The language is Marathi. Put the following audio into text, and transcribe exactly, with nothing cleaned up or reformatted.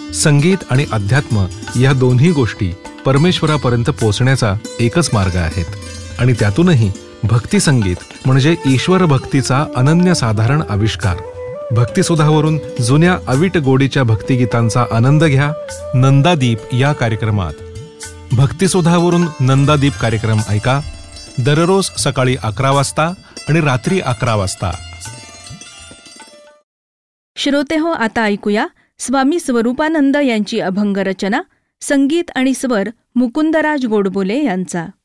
संगीत आणि अध्यात्म या दोन्ही गोष्टी परमेश्वरापर्यंत पोहोचण्याचा एकच मार्ग आहेत आणि त्यातूनही भक्ती संगीत म्हणजे ईश्वर भक्तीचा अनन्यसाधारण आविष्कार. भक्तिसुधावरून जुन्या अवीट गोडीच्या भक्तिगीतांचा आनंद घ्या नंदादीप या कार्यक्रमात. भक्तिसुधावरून नंदादीप कार्यक्रम ऐका दररोज सकाळी अकरा वाजता आणि रात्री अकरा वाजता. श्रोते हो, आता ऐकूया स्वामी स्वरूपानंद यांची अभंग रचना, संगीत आणि स्वर मुकुंदराज गोडबोले यांचा.